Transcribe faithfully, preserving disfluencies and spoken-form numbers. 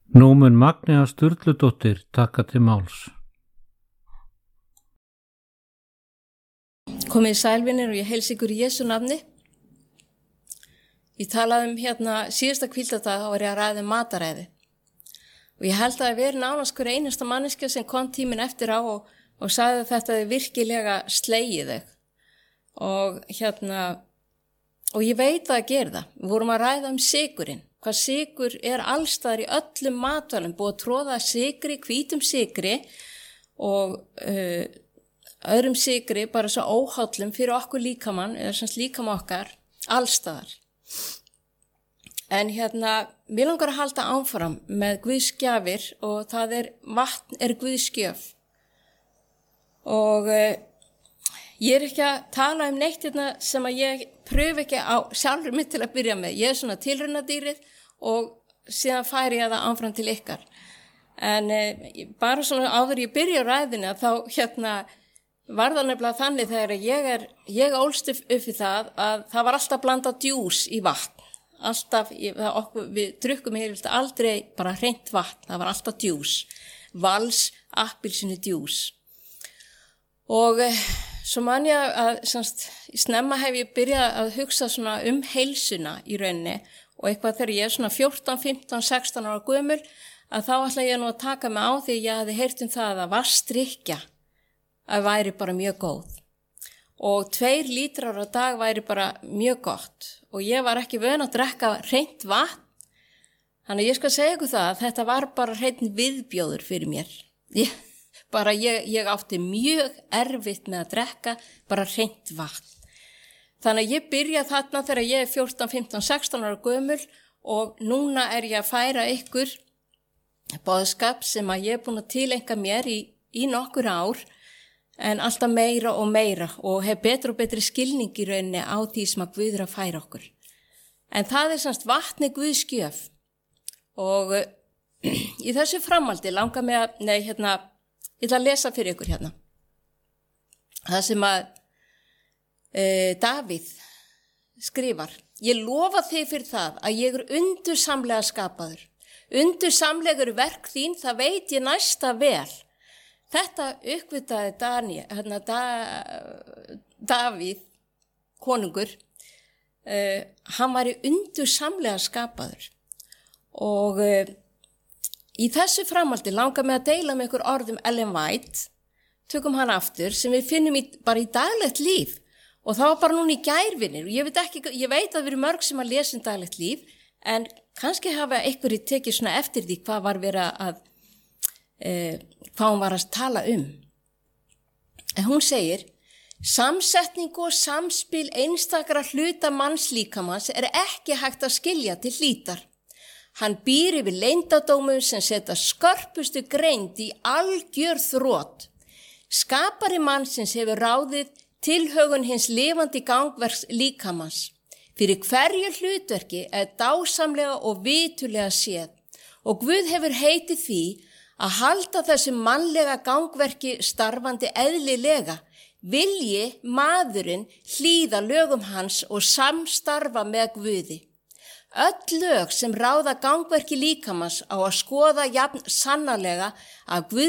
Nú mun Magnea Sturludóttir taka til máls. Komið í sælvinir og ég heilsa ykkur í Jesú nafni. Ég talaði um hérna síðasta hvíldardag, þá var ég að ræða um mataræði. Og ég held að það veri nánast hver einasta manneskja sem kom tíminn eftir á og, og sagði að þetta er virkilega slegið þig. Og hérna, og ég veit að gera það. Við vorum að ræða um sykurinn. Hvað sykur er allstaðar í öllum matvælum, búið að tróða sykri, hvítum sykri og uh, öðrum sykri, bara svo óhállum fyrir okkur líkamann, eða sem líkama okkar, allstaðar. En hérna, mér langar að halda áfram með guðsgjafir og það er, vatn er guðsgjöf. Og uh, ég er ekki að tala um neitt hérna sem að ég pröfu ekki á sjálfur mitt til að byrja með. Ég er svona tilraunadýrið og síðan færi ég það áfram til ykkar. En uh, bara svona áður ég byrja á ræðinu þá hérna var það nefnilega þannig þegar ég er, ég ólst upp upp í það að það var alltaf blandað djús í vatn. Alltaf, ég, það, okkur, við drukkum hér aldrei bara hreint vatn, það var alltaf djús. Vals, appelsínu djús. Og eh, svo man ég að semst, snemma hef ég byrjað að hugsa svona um heilsuna í rauninni og eitthvað þegar ég er svona fjórtán, fimmtán, sextán ára gömul að þá ætla ég nú að taka mig á því ég hafði heyrt um það að vassdrykkja að væri bara mjög góð. Og tveir lítrar á dag væri bara mjög gott og ég var ekki vön að drekka hreint vatn. Þannig að ég skal segja ykkur það að þetta var bara hreint viðbjóður fyrir mér. Ég, bara ég, ég átti mjög erfitt með að drekka bara hreint vatn. Þannig að ég byrja þarna þegar ég er fjórtán, fimmtán, sextán ára gömul og núna er ég að færa ykkur boðskap sem að ég er búin að tileinka mér í, í nokkur ár en alltaf meira og meira og hef betur og betri skilning í rauninni á því sem að Guð er að færa okkur. En það er semst vatni guðsgjöf og uh, í þessu framhaldi langar mig að, nei hérna, ég ætla að lesa fyrir ykkur hérna. Það sem að uh, Davíð skrifar, ég lofa þig fyrir það að ég er undursamlega skapaður. Undursamlegur verk þín, það veit ég næsta vel. Þetta uppvitaði Daniel, hérna, da, Davíð, konungur, uh, hann var í undursamlega skapaður og uh, í þessu framhaldi langar mig að deila með ykkur orðum Ellen White, tökum hann aftur, sem við finnum í, bara í daglegt líf og það var bara núna í gærvinir og ég veit, ekki, ég veit að við erum mörg sem að lesa um daglegt líf en kannski hafa ykkur tekið svona eftir því hvað var verið að Eh, hvað hún var að tala um. En hún segir, samsetning og samspil einstakra hluta mannslíkamans er ekki hægt að skilja til hlítar. Hann býr yfir leyndardómum sem setja skörpustu greind í algjör þrot. Skapari mannsins hefur ráðið tilhögun hins lifandi gangverks líkamans. Fyrir hverju hlutverki er dásamlega og vitulega séð og Guð hefur heitið því að halda þessu mannlega gangverki starfandi eðlilega, vilji maðurinn hlýða lögum hans og samstarfa með Guði. Öll lög sem ráða gangverki líkamans á að skoða jafn sannarlega að Guð